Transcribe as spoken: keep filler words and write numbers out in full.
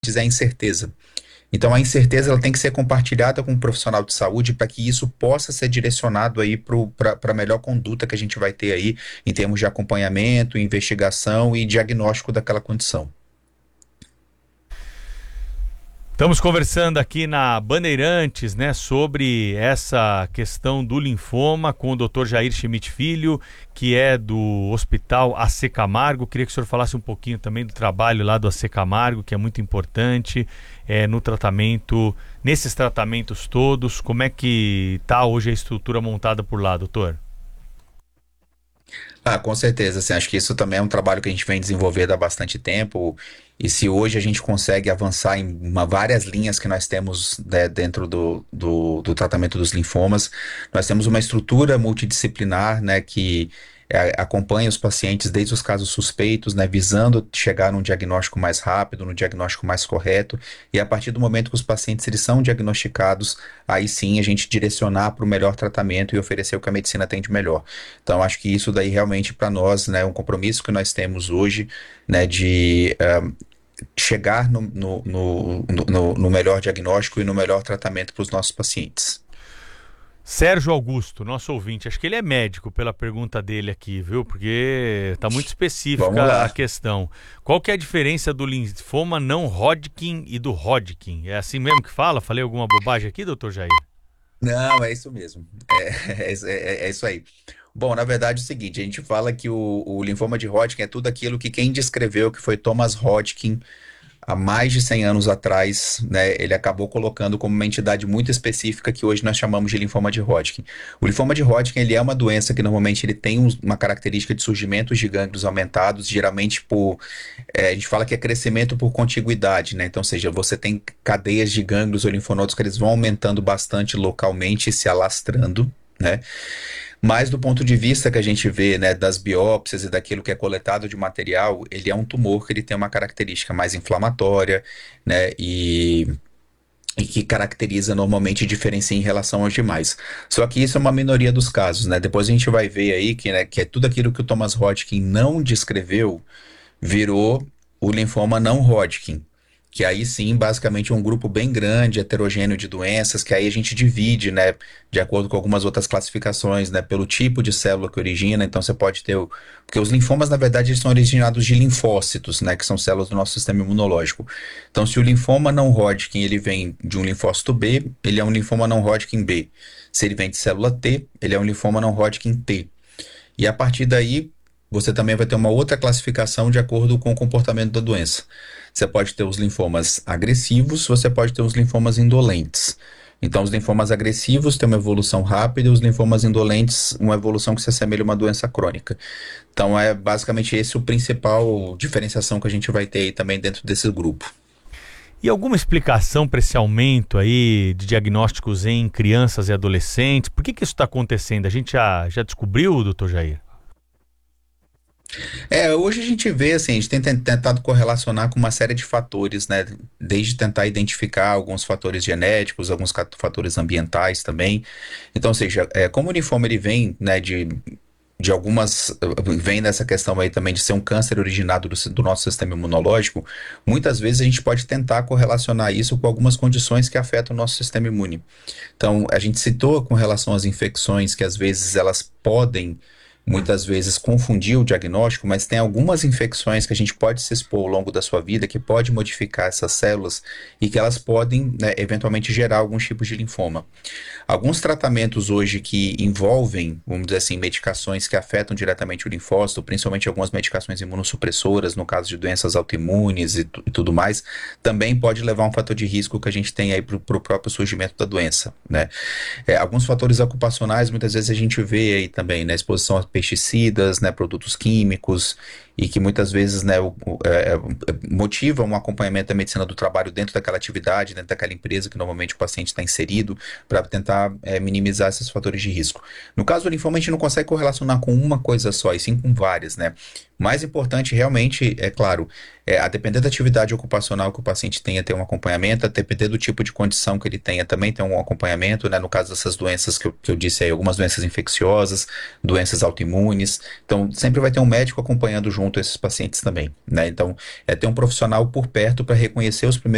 diz é a incerteza. Então, a incerteza ela tem que ser compartilhada com o profissional de saúde para que isso possa ser direcionado aí para a melhor conduta que a gente vai ter aí em termos de acompanhamento, investigação e diagnóstico daquela condição. Estamos conversando aqui na Bandeirantes, né, sobre essa questão do linfoma com o doutor Jair Schmidt Filho, que é do Hospital A C Camargo. Queria que o senhor falasse um pouquinho também do trabalho lá do A C Camargo, que é muito importante é, no tratamento, nesses tratamentos todos. Como é que está hoje a estrutura montada por lá, doutor? Ah, com certeza, assim, acho que isso também é um trabalho que a gente vem desenvolvendo há bastante tempo, e se hoje a gente consegue avançar em uma- várias linhas que nós temos, né, dentro do, do, do tratamento dos linfomas, nós temos uma estrutura multidisciplinar, né, que é, acompanha os pacientes desde os casos suspeitos, né, visando chegar num diagnóstico mais rápido, num diagnóstico mais correto, e a partir do momento que os pacientes eles são diagnosticados, aí sim a gente direcionar para o melhor tratamento e oferecer o que a medicina tem de melhor. Então, acho que isso daí realmente para nós, né, é um compromisso que nós temos hoje, né, de eh, chegar no, no, no, no- no melhor diagnóstico e no melhor tratamento para os nossos pacientes. Sérgio Augusto, nosso ouvinte, acho que ele é médico pela pergunta dele aqui, viu? Porque está muito Vamos específica a lá. questão. Qual que é a diferença do linfoma não Hodgkin e do Hodgkin? É assim mesmo que fala? Falei alguma bobagem aqui, doutor Jair? Não, é isso mesmo. É, é, é- é isso aí. Bom, na verdade é o seguinte, a gente fala que o, o linfoma de Hodgkin é tudo aquilo que quem descreveu, que foi Thomas Hodgkin, há mais de cem anos atrás, né, ele acabou colocando como uma entidade muito específica que hoje nós chamamos de linfoma de Hodgkin. O linfoma de Hodgkin, ele é uma doença que normalmente ele tem um- uma característica de surgimento de gânglios aumentados, geralmente por, é, a gente fala que é crescimento por contiguidade, né, então, ou seja, você tem cadeias de gânglios ou linfonodos que eles vão aumentando bastante localmente e se alastrando, né? Mas do ponto de vista que a gente vê, né, das biópsias e daquilo que é coletado de material, ele é um tumor que ele tem uma característica mais inflamatória, né, e, e que caracteriza normalmente e diferencia em relação aos demais. Só que isso é uma minoria dos casos, né? Depois a gente vai ver aí que, né, que é tudo aquilo que o Thomas Hodgkin não descreveu virou o linfoma não Hodgkin, que aí sim, basicamente, é um grupo bem grande, heterogêneo de doenças, que aí a gente divide, né, de acordo com algumas outras classificações, né, pelo tipo de célula que origina. Então você pode ter, o... porque os linfomas, na verdade, eles são originados de linfócitos, né, que são células do nosso sistema imunológico. Então, se o linfoma não Hodgkin, ele vem de um linfócito B, ele é um linfoma não Hodgkin B. Se ele vem de célula T, ele é um linfoma não Hodgkin T. E a partir daí, você também vai ter uma outra classificação de acordo com o comportamento da doença. Você pode ter os linfomas agressivos, você pode ter os linfomas indolentes. Então, os linfomas agressivos têm uma evolução rápida e os linfomas indolentes, uma evolução que se assemelha a uma doença crônica. Então, é basicamente esse o principal diferenciação que a gente vai ter aí também dentro desse grupo. E alguma explicação para esse aumento aí de diagnósticos em crianças e adolescentes? Por que que isso está acontecendo? A gente já, já descobriu, doutor Jair? É, hoje a gente vê, assim, a gente tem ten- tentado correlacionar com uma série de fatores, né? Desde tentar identificar alguns fatores genéticos, alguns ca- fatores ambientais também. Então, ou seja, é, como o linfoma ele vem, né, de, de algumas. Vem dessa questão aí também de ser um câncer originado do, si- do nosso sistema imunológico, muitas vezes a gente pode tentar correlacionar isso com algumas condições que afetam o nosso sistema imune. Então, a gente citou com relação às infecções que às vezes elas podem, muitas vezes, confundir o diagnóstico, mas tem algumas infecções que a gente pode se expor ao longo da sua vida que pode modificar essas células e que elas podem, né, eventualmente gerar alguns tipos de linfoma. Alguns tratamentos hoje que envolvem, vamos dizer assim, medicações que afetam diretamente o linfócito, principalmente algumas medicações imunossupressoras, no caso de doenças autoimunes e, tu- e tudo mais, também pode levar a um fator de risco que a gente tem aí para o próprio surgimento da doença, né? É, alguns fatores ocupacionais, muitas vezes a gente vê aí também, né, exposição a pesticidas, né, produtos químicos, e que muitas vezes, né, o- o- é, é, motivam um acompanhamento da medicina do trabalho dentro daquela atividade, dentro daquela empresa que normalmente o paciente está inserido, para tentar é, minimizar esses fatores de risco. No caso do linfoma, a gente não consegue correlacionar com uma coisa só, e sim com várias, né? Mais importante realmente, é claro, é, a depender da atividade ocupacional que o paciente tenha, ter um acompanhamento, a depender do tipo de condição que ele tenha, também ter um acompanhamento, né? No caso dessas doenças que eu, que eu disse aí, algumas doenças infecciosas, doenças autoimunes. Então, sempre vai ter um médico acompanhando junto esses pacientes também, né? Então, é ter um profissional por perto para reconhecer os primeiros